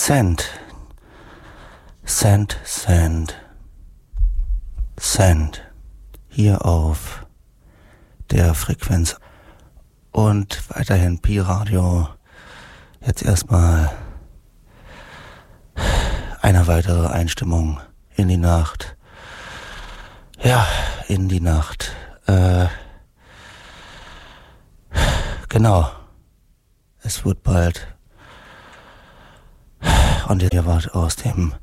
Sand. Sand, Sand. Sand. Hier auf der Frequenz. Und weiterhin Pi-Radio. Jetzt erstmal eine weitere Einstimmung in die Nacht. Ja, in die Nacht. Genau. Es wird bald. Und ihr wart aus dem